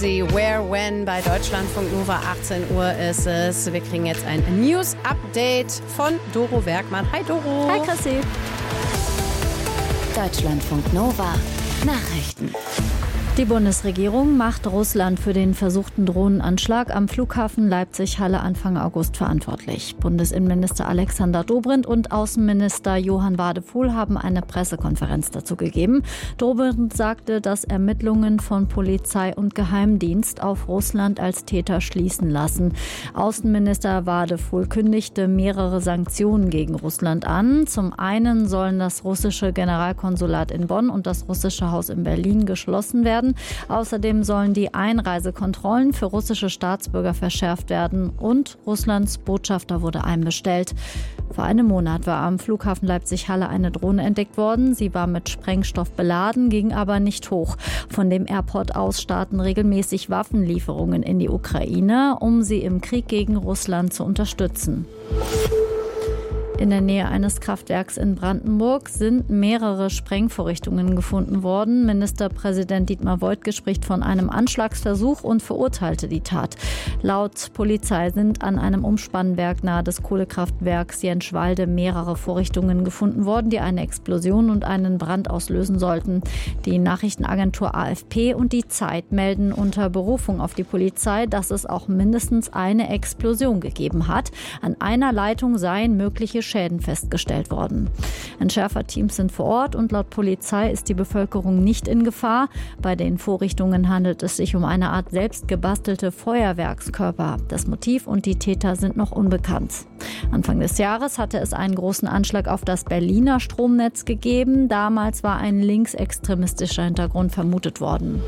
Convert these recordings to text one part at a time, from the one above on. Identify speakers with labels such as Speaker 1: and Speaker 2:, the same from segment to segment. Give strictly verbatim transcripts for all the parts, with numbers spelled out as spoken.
Speaker 1: Die Where, When bei Deutschlandfunk Nova, achtzehn Uhr ist es. Wir kriegen jetzt ein News-Update von Doro Werkmann. Hi Doro.
Speaker 2: Hi Chrissy.
Speaker 3: Deutschlandfunk Nova Nachrichten.
Speaker 2: Die Bundesregierung macht Russland für den versuchten Drohnenanschlag am Flughafen Leipzig-Halle Anfang August verantwortlich. Bundesinnenminister Alexander Dobrindt und Außenminister Johann Wadephul haben eine Pressekonferenz dazu gegeben. Dobrindt sagte, dass Ermittlungen von Polizei und Geheimdienst auf Russland als Täter schließen lassen. Außenminister Wadephul kündigte mehrere Sanktionen gegen Russland an. Zum einen sollen das russische Generalkonsulat in Bonn und das russische Haus in Berlin geschlossen werden. Außerdem sollen die Einreisekontrollen für russische Staatsbürger verschärft werden und Russlands Botschafter wurde einbestellt. Vor einem Monat war am Flughafen Leipzig-Halle eine Drohne entdeckt worden. Sie war mit Sprengstoff beladen, ging aber nicht hoch. Von dem Airport aus starten regelmäßig Waffenlieferungen in die Ukraine, um sie im Krieg gegen Russland zu unterstützen. In der Nähe eines Kraftwerks in Brandenburg sind mehrere Sprengvorrichtungen gefunden worden. Ministerpräsident Dietmar Woidke spricht von einem Anschlagsversuch und verurteilte die Tat. Laut Polizei sind an einem Umspannwerk nahe des Kohlekraftwerks Jenschwalde mehrere Vorrichtungen gefunden worden, die eine Explosion und einen Brand auslösen sollten. Die Nachrichtenagentur A F P und die Zeit melden unter Berufung auf die Polizei, dass es auch mindestens eine Explosion gegeben hat. An einer Leitung seien mögliche Schäden festgestellt worden. Entschärferteams sind vor Ort und laut Polizei ist die Bevölkerung nicht in Gefahr. Bei den Vorrichtungen handelt es sich um eine Art selbst gebastelte Feuerwerkskörper. Das Motiv und die Täter sind noch unbekannt. Anfang des Jahres hatte es einen großen Anschlag auf das Berliner Stromnetz gegeben. Damals war ein linksextremistischer Hintergrund vermutet worden.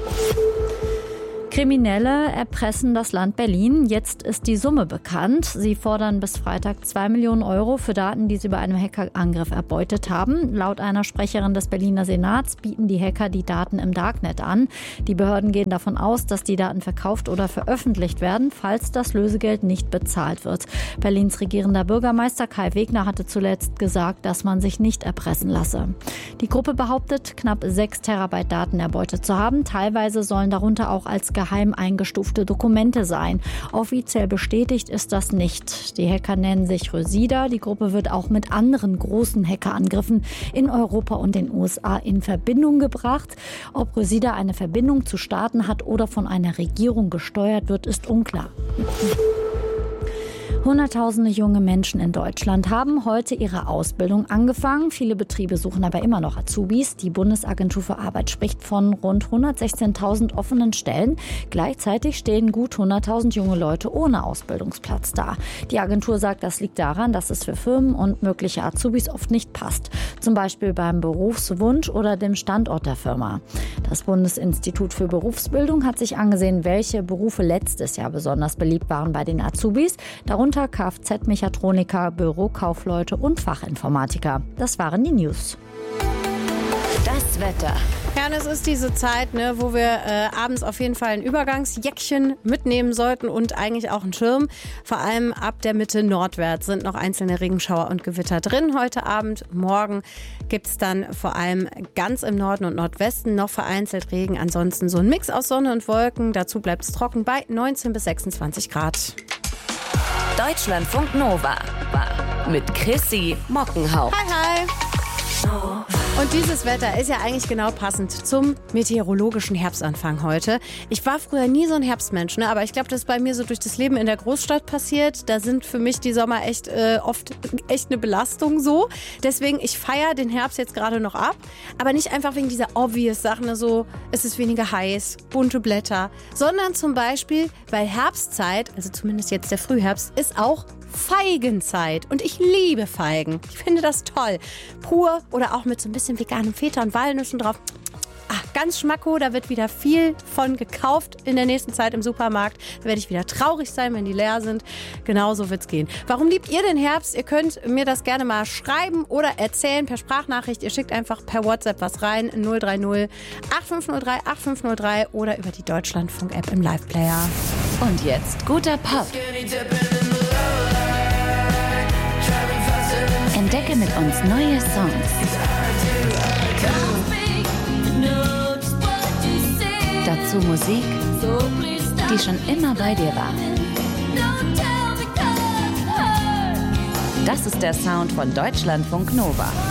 Speaker 2: Kriminelle erpressen das Land Berlin. Jetzt ist die Summe bekannt. Sie fordern bis Freitag zwei Millionen Euro für Daten, die sie bei einem Hackerangriff erbeutet haben. Laut einer Sprecherin des Berliner Senats bieten die Hacker die Daten im Darknet an. Die Behörden gehen davon aus, dass die Daten verkauft oder veröffentlicht werden, falls das Lösegeld nicht bezahlt wird. Berlins regierender Bürgermeister Kai Wegner hatte zuletzt gesagt, dass man sich nicht erpressen lasse. Die Gruppe behauptet, knapp sechs Terabyte Daten erbeutet zu haben. Teilweise sollen darunter auch als geheim eingestufte Dokumente sein. Offiziell bestätigt ist das nicht. Die Hacker nennen sich Rösida. Die Gruppe wird auch mit anderen großen Hackerangriffen in Europa und den U S A in Verbindung gebracht. Ob Rösida eine Verbindung zu Staaten hat oder von einer Regierung gesteuert wird, ist unklar. Hunderttausende junge Menschen in Deutschland haben heute ihre Ausbildung angefangen. Viele Betriebe suchen aber immer noch Azubis. Die Bundesagentur für Arbeit spricht von rund hundertsechzehntausend offenen Stellen. Gleichzeitig stehen gut hunderttausend junge Leute ohne Ausbildungsplatz da. Die Agentur sagt, das liegt daran, dass es für Firmen und mögliche Azubis oft nicht passt. Zum Beispiel beim Berufswunsch oder dem Standort der Firma. Das Bundesinstitut für Berufsbildung hat sich angesehen, welche Berufe letztes Jahr besonders beliebt waren bei den Azubis. Darunter Kfz-Mechatroniker, Bürokaufleute und Fachinformatiker. Das waren die News.
Speaker 3: Das Wetter.
Speaker 1: Ja, und es ist diese Zeit, ne, wo wir äh, abends auf jeden Fall ein Übergangsjäckchen mitnehmen sollten und eigentlich auch einen Schirm. Vor allem ab der Mitte nordwärts sind noch einzelne Regenschauer und Gewitter drin heute Abend. Morgen gibt es dann vor allem ganz im Norden und Nordwesten noch vereinzelt Regen. Ansonsten so ein Mix aus Sonne und Wolken. Dazu bleibt es trocken bei neunzehn bis sechsundzwanzig Grad.
Speaker 3: Deutschlandfunk Nova mit Chrissy Mockenhaupt.
Speaker 1: Hi, hi. Und dieses Wetter ist ja eigentlich genau passend zum meteorologischen Herbstanfang heute. Ich war früher nie so ein Herbstmensch, ne? Aber ich glaube, das ist bei mir so durch das Leben in der Großstadt passiert. Da sind für mich die Sommer echt äh, oft echt eine Belastung so. Deswegen, ich feiere den Herbst jetzt gerade noch ab. Aber nicht einfach wegen dieser obvious Sachen, ne? So, es ist weniger heiß, bunte Blätter. Sondern zum Beispiel, weil Herbstzeit, also zumindest jetzt der Frühherbst, ist auch Feigenzeit. Und ich liebe Feigen. Ich finde das toll. Pur oder auch mit so ein bisschen veganem Feta und Walnüssen drauf. Ach, ganz schmacko, da wird wieder viel von gekauft in der nächsten Zeit im Supermarkt. Da werde ich wieder traurig sein, wenn die leer sind. Genauso wird's gehen. Warum liebt ihr den Herbst? Ihr könnt mir das gerne mal schreiben oder erzählen per Sprachnachricht. Ihr schickt einfach per WhatsApp was rein. null drei null acht fünf null drei acht fünf null drei oder über die Deutschlandfunk-App im Live-Player.
Speaker 3: Und jetzt guter Pop. Entdecke mit uns neue Songs. Dazu Musik die schon immer bei dir war. Das ist der Sound von Deutschlandfunk Nova.